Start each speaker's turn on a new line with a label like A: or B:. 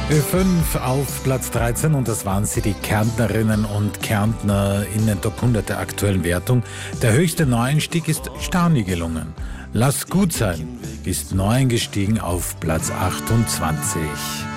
A: Ö5 auf Platz 13 und das waren sie, die Kärntnerinnen und Kärntner in den Top 100 der aktuellen Wertung. Der höchste Neueinstieg ist Stani gelungen. Lass gut sein ist neu eingestiegen auf Platz 28.